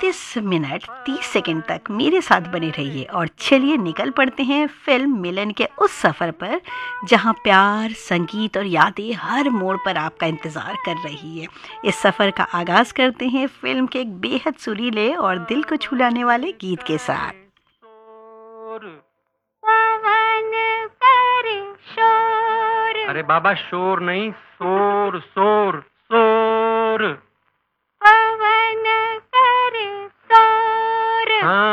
35 minute 30 second तक मेरे साथ बने रहिए और चलिए निकल पड़ते हैं फिल्म मिलन के उस सफ़र पर जहां प्यार, संगीत और यादें हर मोड़ पर आपका इंतज़ार कर रही है। इस सफ़र का आगाज़ करते हैं फिल्म के एक बेहद सुरीले और दिल को छू लेने वाले गीत के साथ। अरे बाबा, शोर नहीं, शोर शोर शोर। पवन करे शोर। हाँ।